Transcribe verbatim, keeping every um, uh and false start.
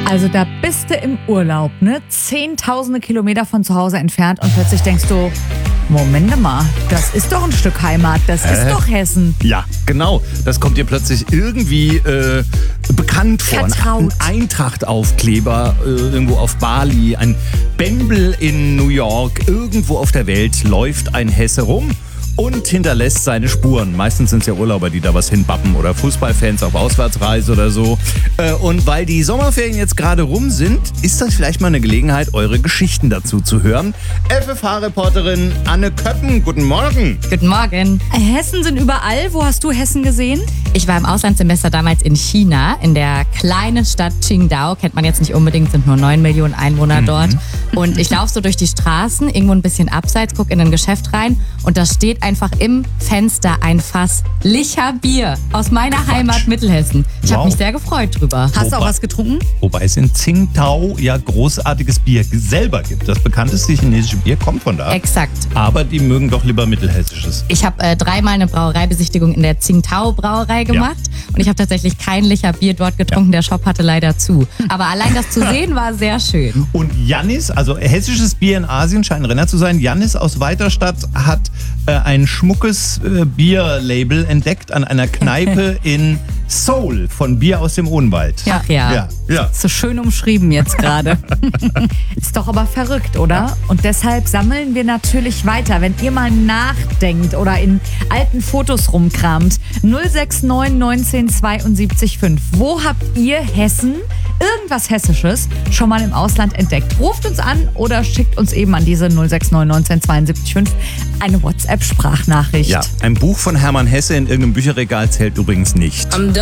Also da bist du im Urlaub, ne? Zehntausende Kilometer von zu Hause entfernt und plötzlich denkst du, Moment mal, das ist doch ein Stück Heimat, das Hä? ist doch Hessen. Ja, genau. Das kommt dir plötzlich irgendwie äh, bekannt vor. Vertraut. Ein Eintracht-Aufkleber äh, irgendwo auf Bali, ein Bembel in New York, irgendwo auf der Welt läuft ein Hesse rum und hinterlässt seine Spuren. Meistens sind es ja Urlauber, die da was hinbappen oder Fußballfans auf Auswärtsreise oder so. Äh, und weil die Sommerferien jetzt gerade rum sind, ist das vielleicht mal eine Gelegenheit, eure Geschichten dazu zu hören. F F H-Reporterin Anne Köppen, guten Morgen. Guten Morgen. Hessen sind überall. Wo hast du Hessen gesehen? Ich war im Auslandssemester damals in China, in der kleinen Stadt Qingdao. Kennt man jetzt nicht unbedingt, sind nur neun Millionen Einwohner dort. Und ich laufe so durch die Straßen, irgendwo ein bisschen abseits, gucke in ein Geschäft rein und da steht einfach im Fenster ein Fass Licher Bier aus meiner Heimat Mittelhessen. Ich Wow. habe mich sehr gefreut drüber. Hast du auch Wobei- was getrunken? Wobei es in Tsingtao ja großartiges Bier selber gibt. Das bekannteste chinesische Bier kommt von da. Exakt. Aber die mögen doch lieber mittelhessisches. Ich habe äh, dreimal eine Brauereibesichtigung in der Tsingtao Brauerei gemacht und ich habe tatsächlich kein Licher Bier dort getrunken. Der Shop hatte leider zu. Aber allein das zu sehen war sehr schön. Und Jannis, also hessisches Bier in Asien scheint ein Renner zu sein. Jannis aus Weiterstadt hat äh, ein schmuckes äh, Bierlabel entdeckt an einer Kneipe in Seoul von Bier aus dem Odenwald. Ja. Ach ja. Ja, ja. So schön umschrieben jetzt gerade. Ist doch aber verrückt, oder? Und deshalb sammeln wir natürlich weiter. Wenn ihr mal nachdenkt oder in alten Fotos rumkramt, null sechs neun neunzehn zweiundsiebzig fünf. Wo habt ihr Hessen, irgendwas Hessisches, schon mal im Ausland entdeckt? Ruft uns an oder schickt uns eben an diese null sechs neun neunzehn zweiundsiebzig fünf eine WhatsApp-Sprachnachricht. Ja, ein Buch von Hermann Hesse in irgendeinem Bücherregal zählt übrigens nicht.